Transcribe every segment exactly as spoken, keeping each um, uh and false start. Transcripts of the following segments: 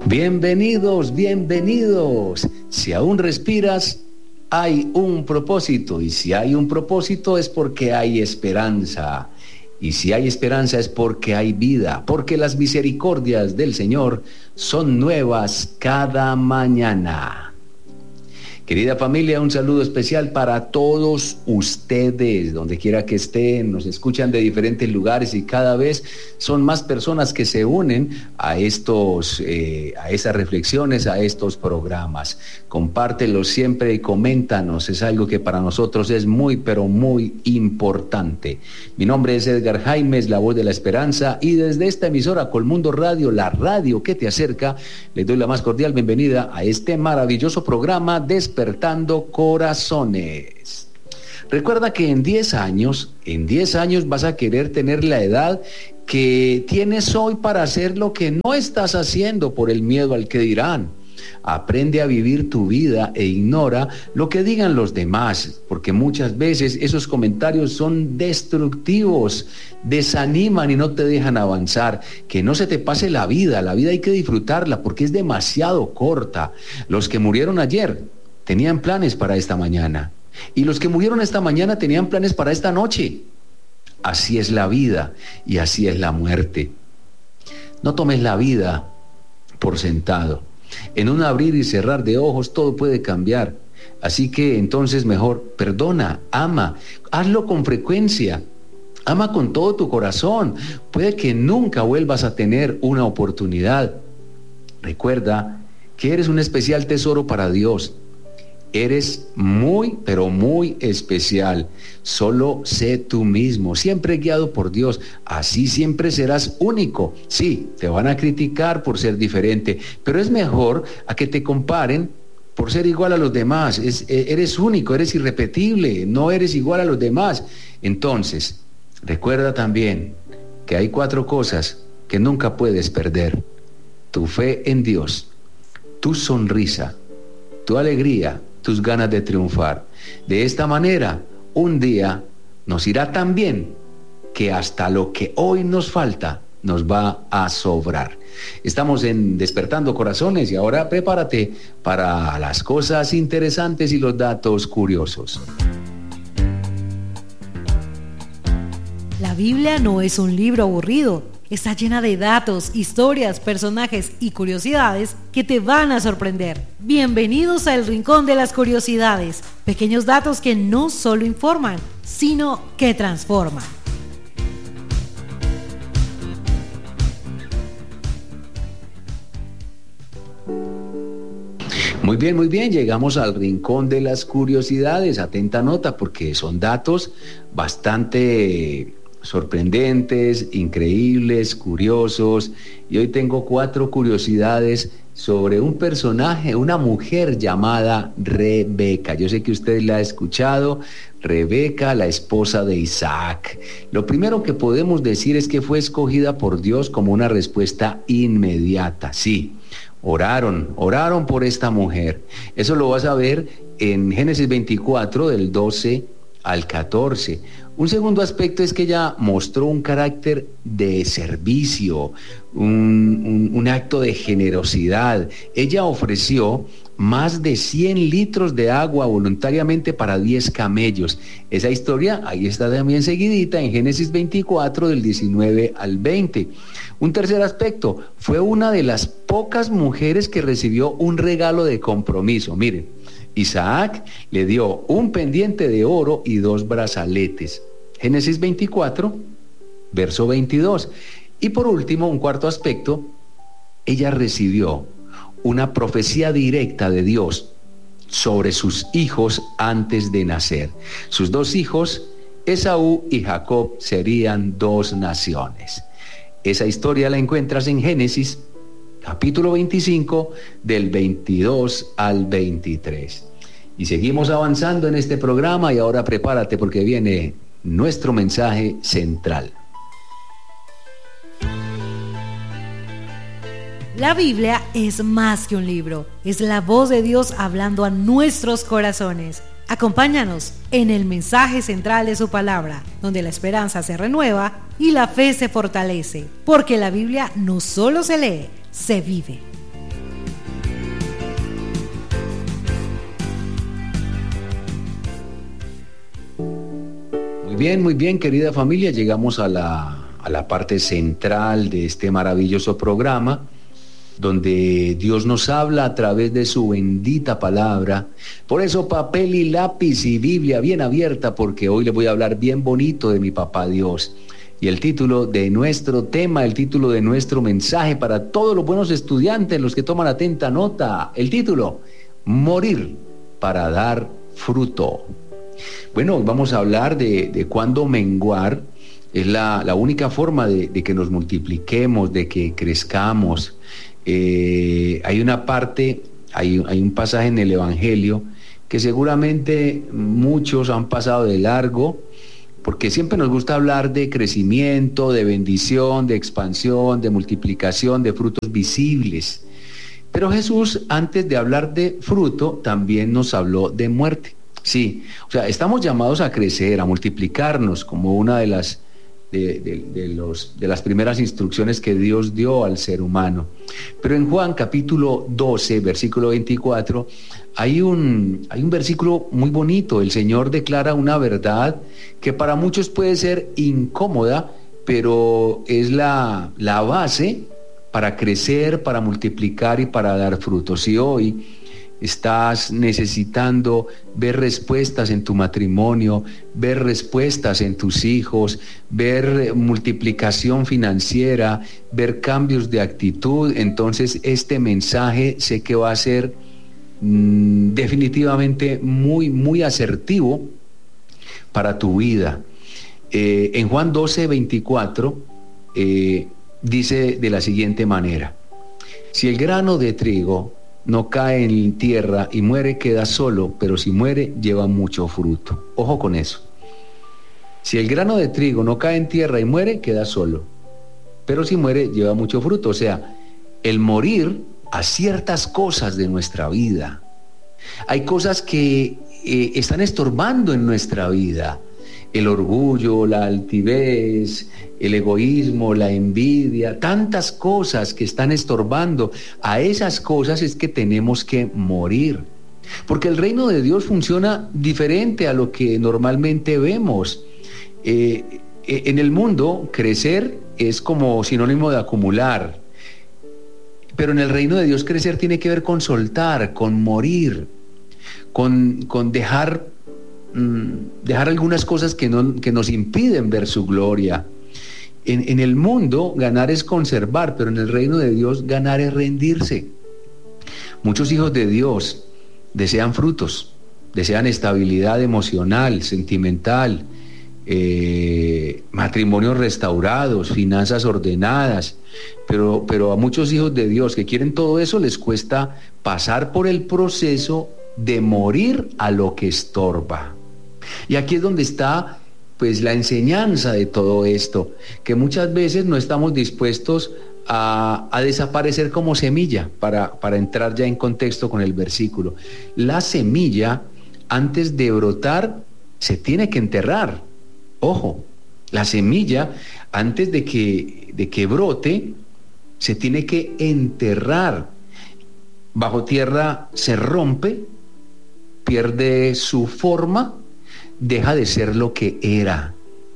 Bienvenidos, bienvenidos. Si aún respiras, hay un propósito, y si hay un propósito es porque hay esperanza. Y si hay esperanza es porque hay vida, porque las misericordias del Señor son nuevas cada mañana. Querida familia, un saludo especial para todos ustedes, donde quiera que estén, nos escuchan de diferentes lugares y cada vez son más personas que se unen a estos, eh, a esas reflexiones, a estos programas. Compártelos siempre y coméntanos, es algo que para nosotros es muy, pero muy importante. Mi nombre es Edgar Jaimes, la voz de la esperanza, y desde esta emisora Colmundo Radio, la radio que te acerca, les doy la más cordial bienvenida a este maravilloso programa de Despertando Corazones. Recuerda que en diez años, en diez años vas a querer tener la edad que tienes hoy para hacer lo que no estás haciendo por el miedo al que dirán. Aprende a vivir tu vida e ignora lo que digan los demás, porque muchas veces esos comentarios son destructivos, desaniman y no te dejan avanzar. Que no se te pase la vida, la vida hay que disfrutarla porque es demasiado corta. Los que murieron ayer tenían planes para esta mañana, y los que murieron esta mañana tenían planes para esta noche. Así es la vida y así es la muerte. No tomes la vida por sentado. En un abrir y cerrar de ojos todo puede cambiar. Así que entonces mejor perdona, ama, hazlo con frecuencia. Ama con todo tu corazón. Puede que nunca vuelvas a tener una oportunidad. Recuerda que eres un especial tesoro para Dios. Eres muy, pero muy especial. Solo sé tú mismo, siempre guiado por Dios. Así siempre serás único. Sí, te van a criticar por ser diferente, pero es mejor a que te comparen por ser igual a los demás. Es, eres único, eres irrepetible, no eres igual a los demás. Entonces, recuerda también que hay cuatro cosas que nunca puedes perder: tu fe en Dios, tu sonrisa, tu alegría, tus ganas de triunfar. De esta manera, un día nos irá tan bien que hasta lo que hoy nos falta nos va a sobrar. Estamos en Despertando Corazones y ahora prepárate para las cosas interesantes y los datos curiosos. La Biblia no es un libro aburrido. Está llena de datos, historias, personajes y curiosidades que te van a sorprender. Bienvenidos al Rincón de las Curiosidades. Pequeños datos que no solo informan, sino que transforman. Muy bien, muy bien, llegamos al Rincón de las Curiosidades. Atenta nota porque son datos bastante sorprendentes, increíbles, curiosos, y hoy tengo cuatro curiosidades sobre un personaje, una mujer llamada Rebeca. Yo sé que usted la ha escuchado, Rebeca, la esposa de Isaac. Lo primero que podemos decir es que fue escogida por Dios como una respuesta inmediata. Sí, oraron, oraron por esta mujer. Eso lo vas a ver en Génesis veinticuatro, del doce al catorce. Un segundo aspecto es que ella mostró un carácter de servicio, un, un, un acto de generosidad. Ella ofreció más de cien litros de agua voluntariamente para diez camellos. Esa historia ahí está también seguidita en Génesis veinticuatro, del diecinueve al veinte. Un tercer aspecto, fue una de las pocas mujeres que recibió un regalo de compromiso. Miren, Isaac le dio un pendiente de oro y dos brazaletes. Génesis veinticuatro, verso veintidós. Y por último, un cuarto aspecto, ella recibió una profecía directa de Dios sobre sus hijos antes de nacer. Sus dos hijos, Esaú y Jacob, serían dos naciones. Esa historia la encuentras en Génesis capítulo veinticinco, del veintidós al veintitrés. Y seguimos avanzando en este programa, y ahora prepárate porque viene nuestro mensaje central. La Biblia es más que un libro, es la voz de Dios hablando a nuestros corazones. Acompáñanos en el mensaje central de su palabra, donde la esperanza se renueva y la fe se fortalece, porque la Biblia no solo se lee, se vive. Muy bien, muy bien, querida familia, llegamos a la, a la parte central de este maravilloso programa, donde Dios nos habla a través de su bendita palabra. Por eso papel y lápiz y Biblia bien abierta, porque hoy les voy a hablar bien bonito de mi papá Dios. Y el título de nuestro tema, el título de nuestro mensaje para todos los buenos estudiantes, los que toman atenta nota, el título: morir para dar fruto. Bueno, hoy vamos a hablar de, de cuándo menguar. Es la, la única forma de, de que nos multipliquemos, de que crezcamos. Eh, hay una parte, hay, hay un pasaje en el Evangelio que seguramente muchos han pasado de largo, porque siempre nos gusta hablar de crecimiento, de bendición, de expansión, de multiplicación, de frutos visibles. Pero Jesús, antes de hablar de fruto, también nos habló de muerte. Sí, o sea, estamos llamados a crecer, a multiplicarnos, como una de las, de, de, de, los, de las primeras instrucciones que Dios dio al ser humano. Pero en Juan capítulo doce, versículo veinticuatro, hay un, hay un versículo muy bonito. El Señor declara una verdad que para muchos puede ser incómoda, pero es la, la base para crecer, para multiplicar y para dar frutos. Si hoy estás necesitando ver respuestas en tu matrimonio, ver respuestas en tus hijos, ver multiplicación financiera, ver cambios de actitud, entonces este mensaje sé que va a ser mmm, definitivamente muy, muy asertivo para tu vida. Eh, en Juan doce, veinticuatro, eh, dice de la siguiente manera: si el grano de trigo no cae en tierra y muere, queda solo, pero si muere, lleva mucho fruto. Ojo con eso. Si el grano de trigo no cae en tierra y muere, queda solo, pero si muere, lleva mucho fruto. O sea, el morir a ciertas cosas de nuestra vida. Hay cosas que eh, están estorbando en nuestra vida. El orgullo, la altivez, el egoísmo, la envidia, tantas cosas que están estorbando. A esas cosas es que tenemos que morir. Porque el reino de Dios funciona diferente a lo que normalmente vemos. Eh, en el mundo, crecer es como sinónimo de acumular. Pero en el reino de Dios, crecer tiene que ver con soltar, con morir, con, con dejar... dejar algunas cosas que, no, que nos impiden ver su gloria. En, en el mundo ganar es conservar, pero en el reino de Dios ganar es rendirse. Muchos hijos de Dios desean frutos, desean estabilidad emocional, sentimental, eh, matrimonios restaurados, finanzas ordenadas, pero, pero a muchos hijos de Dios que quieren todo eso les cuesta pasar por el proceso de morir a lo que estorba. Y aquí es donde está pues la enseñanza de todo esto, que muchas veces no estamos dispuestos a, a desaparecer como semilla, para, para entrar ya en contexto con el versículo. La semilla, antes de brotar, se tiene que enterrar. Ojo, la semilla, antes de que, de que brote, se tiene que enterrar. Bajo tierra se rompe, pierde su forma, deja de ser lo que era.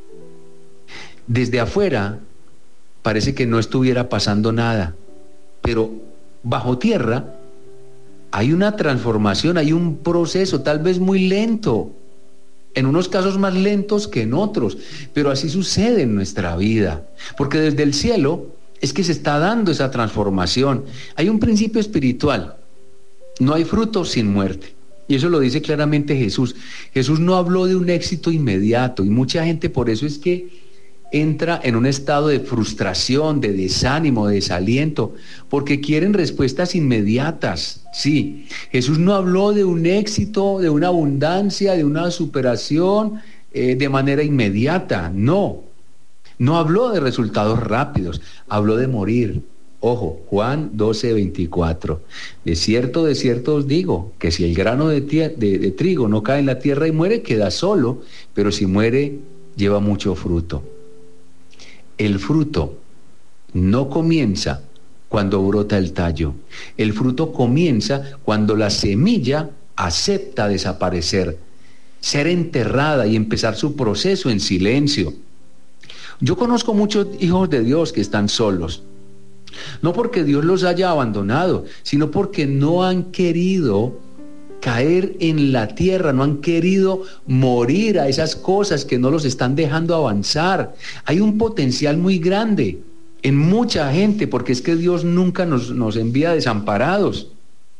Desde afuera parece que no estuviera pasando nada, pero bajo tierra hay una transformación, hay un proceso, tal vez muy lento, en unos casos más lentos que en otros, pero así sucede en nuestra vida, porque desde el cielo es que se está dando esa transformación. Hay un principio espiritual: no hay fruto sin muerte. Y eso lo dice claramente Jesús. Jesús no habló de un éxito inmediato, y mucha gente por eso es que entra en un estado de frustración, de desánimo, de desaliento, porque quieren respuestas inmediatas. Sí, Jesús no habló de un éxito, de una abundancia, de una superación eh, de manera inmediata. No, no habló de resultados rápidos, habló de morir. Ojo, Juan doce, veinticuatro. De cierto, de cierto os digo, que si el grano de, tie- de, de trigo no cae en la tierra y muere, queda solo, pero si muere, lleva mucho fruto. El fruto no comienza cuando brota el tallo. El fruto comienza cuando la semilla acepta desaparecer. ser enterrada y empezar su proceso en silencio. Yo conozco muchos hijos de Dios que están solos, no porque Dios los haya abandonado, sino porque no han querido caer en la tierra, no han querido morir a esas cosas que no los están dejando avanzar. Hay un potencial muy grande en mucha gente, porque es que Dios nunca nos, nos envía desamparados.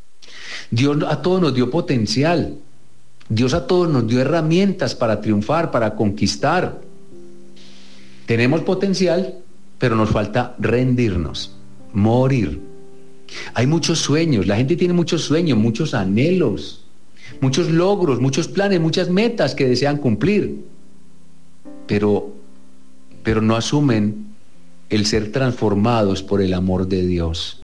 Dios a todos nos dio potencial. Dios a todos nos dio herramientas para triunfar, para conquistar. Tenemos potencial, pero nos falta rendirnos, morir. Hay muchos sueños, la gente tiene muchos sueños, muchos anhelos, muchos logros, muchos planes, muchas metas que desean cumplir, pero, pero no asumen el ser transformados por el amor de Dios.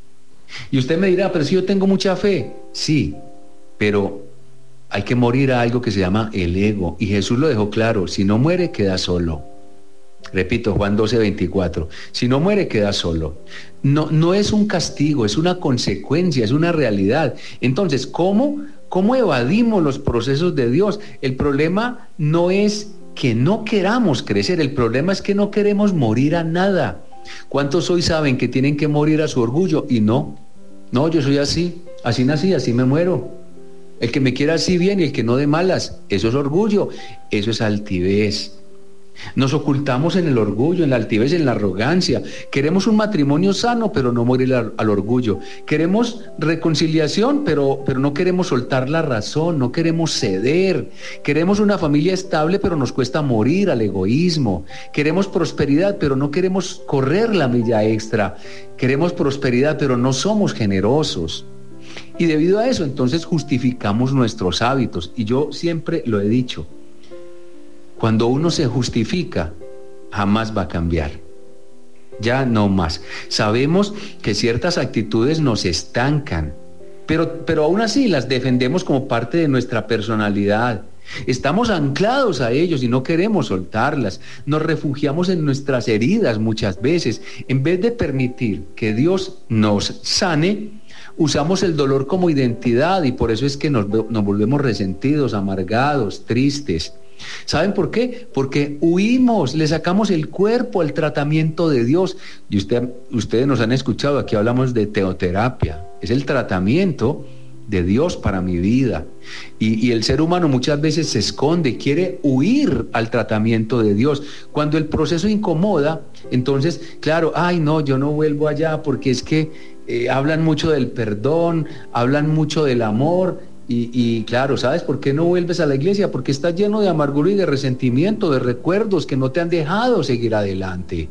Y usted me dirá, pero si yo tengo mucha fe, sí, pero hay que morir a algo que se llama el ego, y Jesús lo dejó claro: si no muere, queda solo. Repito, Juan doce, veinticuatro, si no muere, queda solo. No, no es un castigo, es una consecuencia, es una realidad. Entonces, ¿cómo, cómo evadimos los procesos de Dios? El problema no es que no queramos crecer, el problema es que no queremos morir a nada. ¿Cuántos hoy saben que tienen que morir a su orgullo? Y no, no, yo soy así, así nací, así me muero. El que me quiera así bien y el que no de malas, eso es orgullo, eso es altivez. Nos ocultamos en el orgullo, en la altivez, en la arrogancia. Queremos un matrimonio sano, pero no morir al, al orgullo. Queremos reconciliación, pero, pero no queremos soltar la razón, no queremos ceder. Queremos una familia estable, pero nos cuesta morir al egoísmo. Queremos prosperidad, pero no queremos correr la milla extra. Queremos prosperidad, pero no somos generosos. Y debido a eso, entonces justificamos nuestros hábitos. Y yo siempre lo he dicho: cuando uno se justifica, jamás va a cambiar. Ya no más. Sabemos que ciertas actitudes nos estancan, pero, pero aún así las defendemos como parte de nuestra personalidad. Estamos anclados a ellos y no queremos soltarlas. Nos refugiamos en nuestras heridas muchas veces. En vez de permitir que Dios nos sane, usamos el dolor como identidad, y por eso es que nos, nos volvemos resentidos, amargados, tristes. ¿Saben por qué? Porque huimos, le sacamos el cuerpo al tratamiento de Dios. Y usted, ustedes nos han escuchado, aquí hablamos de teoterapia. Es el tratamiento de Dios para mi vida. Y, y el ser humano muchas veces se esconde, quiere huir al tratamiento de Dios. Cuando el proceso incomoda, entonces, claro, ay no, yo no vuelvo allá porque es que eh, hablan mucho del perdón, hablan mucho del amor. Y, y claro, ¿sabes por qué no vuelves a la iglesia? Porque estás lleno de amargura y de resentimiento, de recuerdos que no te han dejado seguir adelante.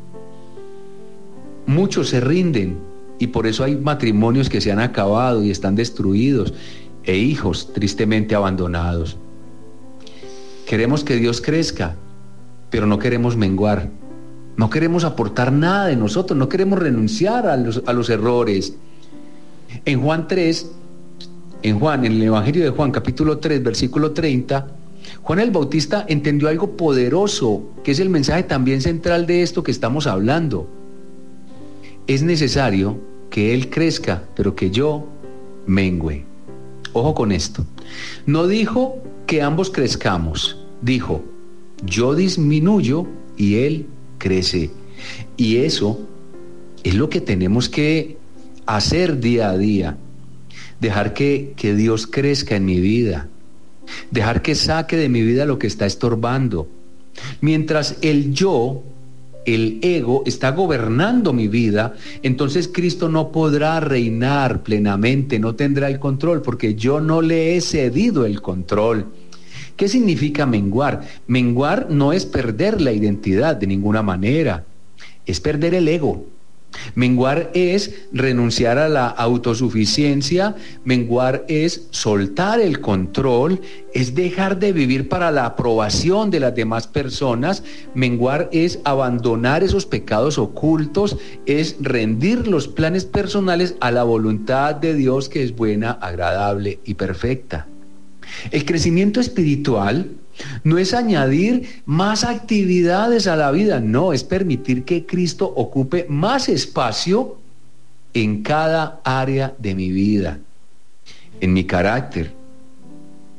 Muchos se rinden, y por eso hay matrimonios que se han acabado y están destruidos, e hijos tristemente abandonados. Queremos que Dios crezca, pero no queremos menguar. No queremos aportar nada de nosotros, no queremos renunciar a los, a los errores. En Juan tres, En Juan, en el Evangelio de Juan, capítulo tres, versículo treinta, Juan el Bautista entendió algo poderoso, que es el mensaje también central de esto que estamos hablando. Es necesario que Él crezca, pero que yo mengüe. Ojo con esto. No dijo que ambos crezcamos, dijo: yo disminuyo y Él crece. Y eso es lo que tenemos que hacer día a día. Dejar que, que Dios crezca en mi vida. Dejar que saque de mi vida lo que está estorbando. Mientras el yo, el ego, está gobernando mi vida, entonces Cristo no podrá reinar plenamente, no tendrá el control, porque yo no le he cedido el control. ¿Qué significa menguar? Menguar no es perder la identidad de ninguna manera, es perder el ego. Menguar es renunciar a la autosuficiencia, menguar es soltar el control, es dejar de vivir para la aprobación de las demás personas, menguar es abandonar esos pecados ocultos, es rendir los planes personales a la voluntad de Dios, que es buena, agradable y perfecta. El crecimiento espiritual no es añadir más actividades a la vida, no, es permitir que Cristo ocupe más espacio en cada área de mi vida, en mi carácter,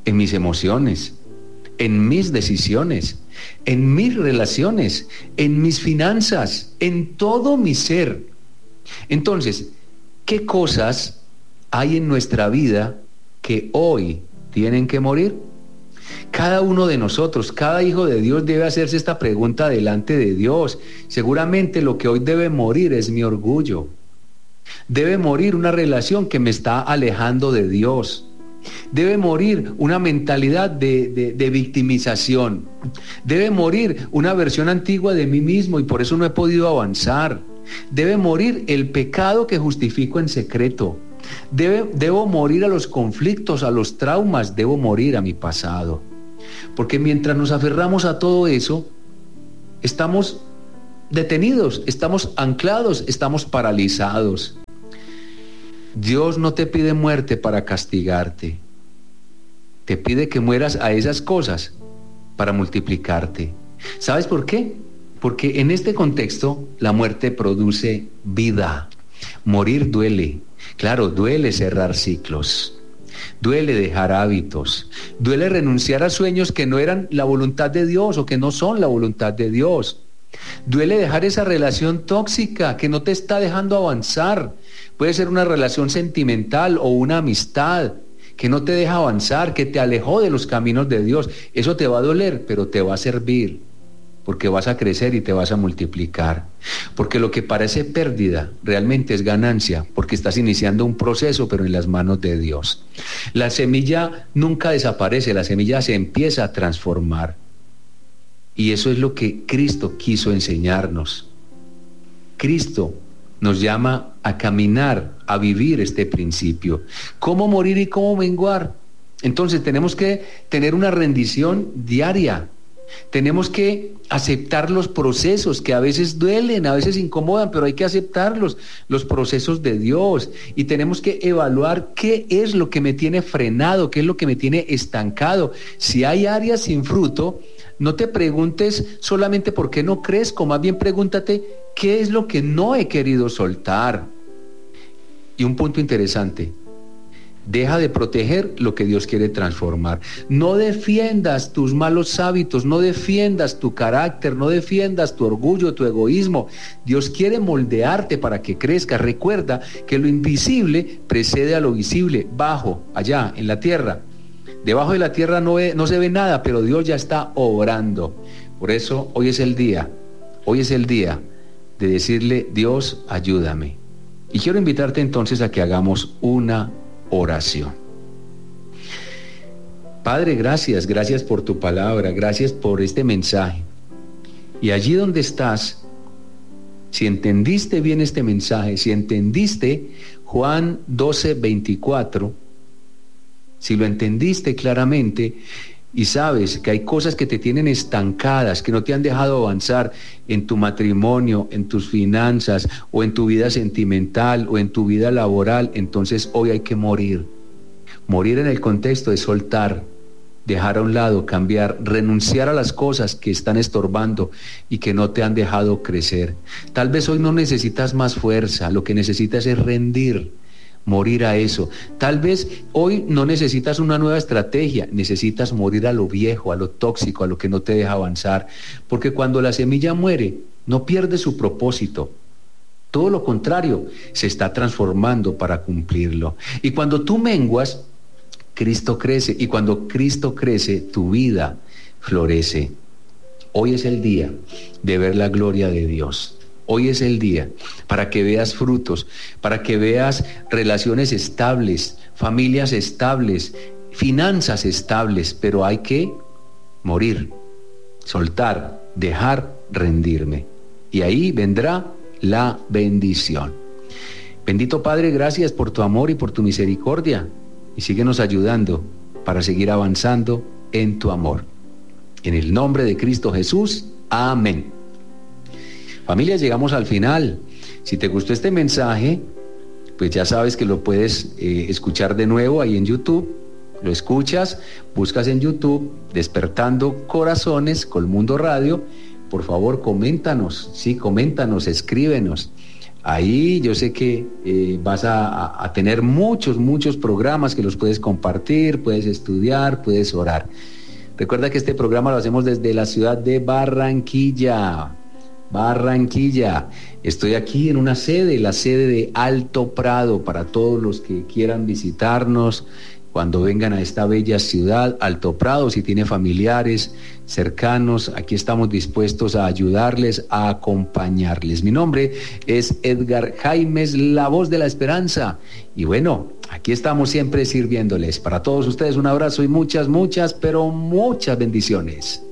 en mis emociones, en mis decisiones, en mis relaciones, en mis finanzas, en todo mi ser. Entonces, ¿qué cosas hay en nuestra vida que hoy tienen que morir? Cada uno de nosotros, cada hijo de Dios debe hacerse esta pregunta delante de Dios. Seguramente lo que hoy debe morir es mi orgullo. Debe morir una relación que me está alejando de Dios. Debe morir una mentalidad de, de, de victimización. Debe morir una versión antigua de mí mismo y por eso no he podido avanzar. Debe morir el pecado que justifico en secreto. Debe, debo morir a los conflictos, a los traumas, debo morir a mi pasado. Porque mientras nos aferramos a todo eso, estamos detenidos, estamos anclados, estamos paralizados. Dios no te pide muerte para castigarte. Te pide que mueras a esas cosas para multiplicarte. ¿Sabes por qué? Porque en este contexto la muerte produce vida. Morir duele. Claro, duele cerrar ciclos. Duele dejar hábitos. Duele renunciar a sueños que no eran la voluntad de Dios o que no son la voluntad de Dios. Duele dejar esa relación tóxica que no te está dejando avanzar. Puede ser una relación sentimental o una amistad que no te deja avanzar, que te alejó de los caminos de Dios. Eso te va a doler, pero te va a servir, porque vas a crecer y te vas a multiplicar. Porque lo que parece pérdida realmente es ganancia, porque estás iniciando un proceso, pero en las manos de Dios. La semilla nunca desaparece, la semilla se empieza a transformar. Y eso es lo que Cristo quiso enseñarnos. Cristo nos llama a caminar, a vivir este principio. ¿Cómo morir y cómo menguar? Entonces tenemos que tener una rendición diaria. Tenemos que aceptar los procesos que a veces duelen, a veces incomodan, pero hay que aceptarlos, los procesos de Dios. Y tenemos que evaluar qué es lo que me tiene frenado, qué es lo que me tiene estancado. Si hay áreas sin fruto, no te preguntes solamente por qué no crezco, más bien pregúntate qué es lo que no he querido soltar. Y un punto interesante: deja de proteger lo que Dios quiere transformar. No defiendas tus malos hábitos, no defiendas tu carácter, no defiendas tu orgullo, tu egoísmo. Dios quiere moldearte para que crezcas. Recuerda que lo invisible precede a lo visible, bajo, allá, en la tierra. Debajo de la tierra no, ve, no se ve nada, pero Dios ya está obrando. Por eso hoy es el día, hoy es el día de decirle: Dios, ayúdame. Y quiero invitarte entonces a que hagamos una oración. Padre, gracias, gracias por tu palabra, gracias por este mensaje. Y allí donde estás, si entendiste bien este mensaje, si entendiste Juan doce, veinticuatro, si lo entendiste claramente y sabes que hay cosas que te tienen estancadas, que no te han dejado avanzar en tu matrimonio, en tus finanzas, o en tu vida sentimental, o en tu vida laboral, entonces hoy hay que morir. Morir en el contexto de soltar, dejar a un lado, cambiar, renunciar a las cosas que están estorbando y que no te han dejado crecer. Tal vez hoy no necesitas más fuerza, lo que necesitas es rendir. Morir a eso. Tal vez hoy no necesitas una nueva estrategia, necesitas morir a lo viejo, a lo tóxico, a lo que no te deja avanzar, porque cuando la semilla muere, no pierde su propósito. Todo lo contrario, se está transformando para cumplirlo. Y cuando tú menguas, Cristo crece, y cuando Cristo crece, tu vida florece. Hoy es el día de ver la gloria de Dios. Hoy es el día para que veas frutos, para que veas relaciones estables, familias estables, finanzas estables, pero hay que morir, soltar, dejar, rendirme. Y ahí vendrá la bendición. Bendito Padre, gracias por tu amor y por tu misericordia, y síguenos ayudando para seguir avanzando en tu amor. En el nombre de Cristo Jesús, amén. Familia, llegamos al final. Si te gustó este mensaje, pues ya sabes que lo puedes eh, escuchar de nuevo ahí en YouTube. Lo escuchas, buscas en YouTube Despertando Corazones Colmundo Radio. Por favor, coméntanos, sí, coméntanos, escríbenos. Ahí yo sé que eh, vas a, a, a tener muchos, muchos programas que los puedes compartir, puedes estudiar, puedes orar. Recuerda que este programa lo hacemos desde la ciudad de Barranquilla. Barranquilla. Estoy aquí en una sede, la sede de Alto Prado, para todos los que quieran visitarnos cuando vengan a esta bella ciudad, Alto Prado. Si tiene familiares cercanos, aquí estamos dispuestos a ayudarles, a acompañarles. Mi nombre es Edgar Jaimes, la voz de la esperanza. Y bueno, aquí estamos siempre sirviéndoles. Para todos ustedes un abrazo y muchas, muchas, pero muchas bendiciones.